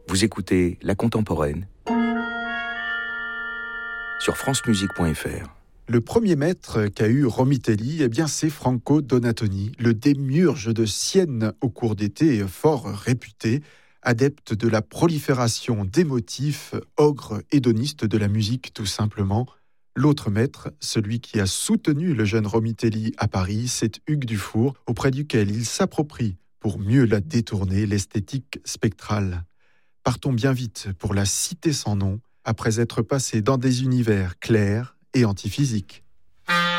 Vous écoutez La Contemporaine sur francemusique.fr. Le premier maître qu'a eu Romitelli, c'est Franco Donatoni, le démiurge de Sienne au cours d'été fort réputé, adepte de la prolifération des motifs, ogre hédoniste de la musique tout simplement. L'autre maître, celui qui a soutenu le jeune Romitelli à Paris, c'est Hugues Dufour, auprès duquel il s'approprie, pour mieux la détourner, l'esthétique spectrale. Partons bien vite pour la cité sans nom, après être passé dans des univers clairs et antiphysiques.